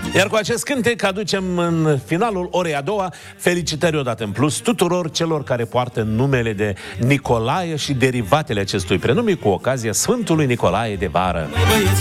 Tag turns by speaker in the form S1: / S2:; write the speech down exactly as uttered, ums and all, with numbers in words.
S1: Iar cu acest cântec aducem în finalul orei a doua felicitări odată în plus tuturor celor care poartă numele de Nicolae și derivatele acestui prenume cu ocazia Sfântului Nicolae de vară.